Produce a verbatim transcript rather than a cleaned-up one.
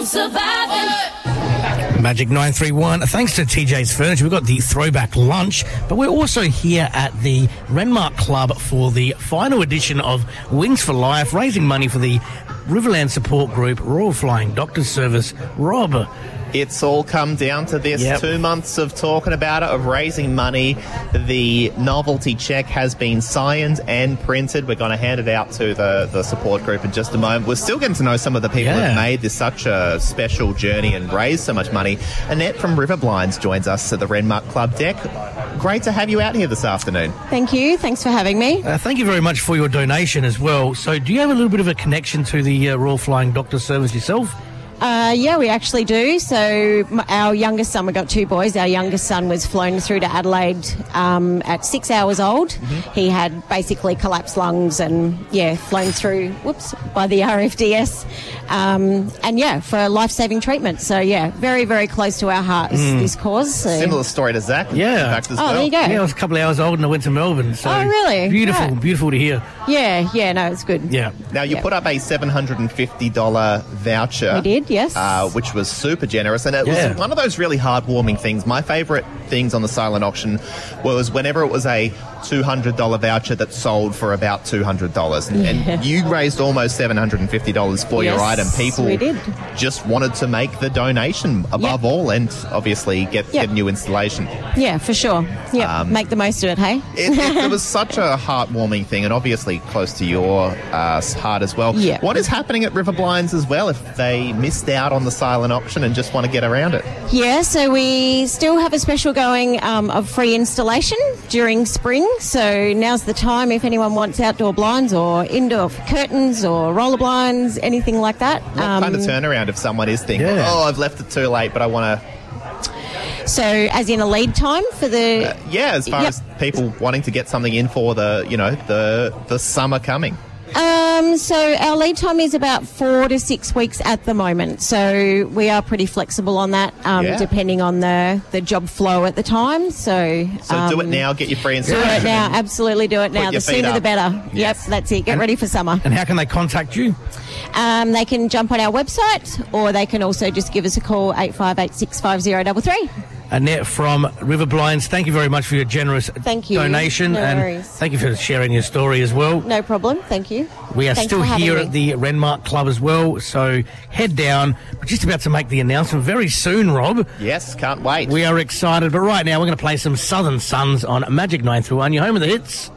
surviving. Magic nine three one. Thanks to T J's Furniture, we've got the throwback lunch, but we're also here at the Renmark Club for the final edition of Wings for Life, raising money for the Riverland Support Group, Royal Flying Doctors Service. Rob. It's all come down to this. Yep. Two months of talking about it, of raising money. The novelty check has been signed and printed. We're going to hand it out to the, the support group in just a moment. We're still getting to know some of the people Yeah. who have made this such a special journey and raised so much money. Annette from River Blinds joins us at the Renmark Club deck. Great to have you out here this afternoon. Thank you. Thanks for having me. Uh, thank you very much for your donation as well. So do you have a little bit of a connection to the uh, Royal Flying Doctors Service yourself? Uh, yeah, we actually do. So m- our youngest son, we've got two boys. Our youngest son was flown through to Adelaide um, at six hours old. Mm-hmm. He had basically collapsed lungs and, yeah, flown through, whoops, by the R F D S. Um, and, yeah, for life-saving treatment. So, yeah, very, very close to our hearts, mm. this cause. So. Similar story to Zach. Yeah. In fact, as oh, well. there you go. Yeah, I was a couple of hours old and I went to Melbourne. So oh, really? Beautiful, right. beautiful to hear. Yeah, yeah, no, it's good. Yeah. Now, you yeah. put up a seven hundred fifty dollars voucher. We did, yes. Uh, which was super generous. And it Yeah. was one of those really heartwarming things. My favourite things on the silent auction was whenever it was a two hundred dollars voucher that sold for about two hundred dollars. And, Yeah. and you raised almost seven hundred fifty dollars for Yes, your item. People we did. just wanted to make the donation above Yep. all and obviously get, Yep. get a new installation. Yeah, for sure. Yeah, Um, make the most of it, hey? It, it, it was such a heartwarming thing and obviously close to your uh, heart as well. Yeah. What is happening at River Blinds as well if they missed out on the silent auction and just want to get around it? Yeah, so we still have a special going um, of free installation during spring. So now's the time if anyone wants outdoor blinds or indoor curtains or roller blinds, anything like that. What kind of turnaround if someone is thinking, Yeah. oh, I've left it too late, but I want to... So as in a lead time for the... Uh, yeah, as far Yep. as people wanting to get something in for the, you know, the the summer coming. Um, so our lead time is about four to six weeks at the moment. So we are pretty flexible on that, um, Yeah. depending on the, the job flow at the time. So, So um, do it now, get your free Do installation. it now, absolutely do it now. your The feet sooner the up. better. Yes. Yep, that's it. Get And- ready for summer. And how can they contact you? Um, they can jump on our website or they can also just give us a call, eight five eight, six five zero three three. Annette from River Blinds, thank you very much for your generous Thank you. donation. No and worries. thank you for sharing your story as well. No problem. Thank you. We are Thanks still for having here me. at the Renmark Club as well, so head down. We're just about to make the announcement very soon, Rob. Yes, can't wait. We are excited, but right now we're going to play some Southern Suns on Magic nine three one, your home of the hits.